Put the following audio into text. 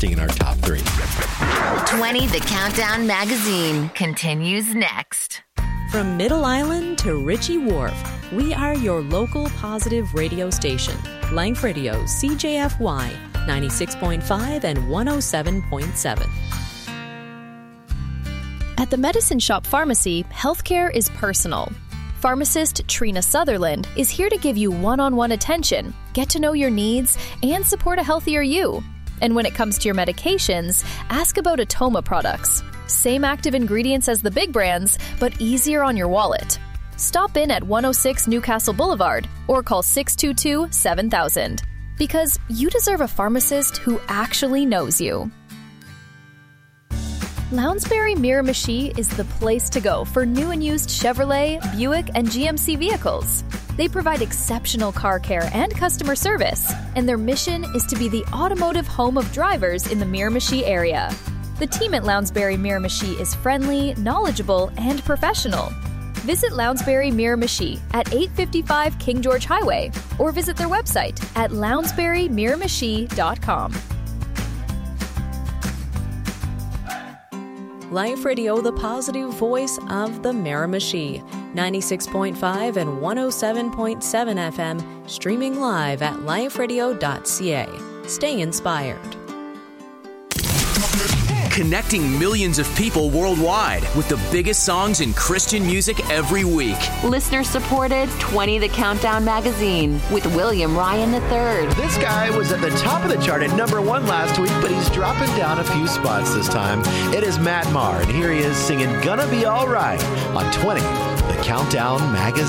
in our top 3. 20 The Countdown Magazine continues next. From Middle Island to Ritchie Wharf, we are your local positive radio station. Life Radio, CJFY, 96.5 and 107.7. At the Medicine Shop Pharmacy, healthcare is personal. Pharmacist Trina Sutherland is here to give you one-on-one attention, get to know your needs, and support a healthier you. And when it comes to your medications, ask about Atoma products. Same active ingredients as the big brands, but easier on your wallet. Stop in at 106 Newcastle Boulevard or call 622-7000. Because you deserve a pharmacist who actually knows you. Lounsbury Miramichi is the place to go for new and used Chevrolet, Buick, and GMC vehicles. They provide exceptional car care and customer service, and their mission is to be the automotive home of drivers in the Miramichi area. The team at Lounsbury Miramichi is friendly, knowledgeable, and professional. Visit Lounsbury Miramichi at 855 King George Highway or visit their website at lounsburymiramichi.com. Life Radio, the positive voice of the Miramichi, 96.5 and 107.7 FM, streaming live at liferadio.ca. Stay inspired. Connecting millions of people worldwide with the biggest songs in Christian music every week. Listener-supported 20 The Countdown Magazine with William Ryan III. This guy was at the top of the chart at number 1 last week, but he's dropping down a few spots this time. It is Matt Maher, and here he is singing Gonna Be Alright on 20 The Countdown Magazine.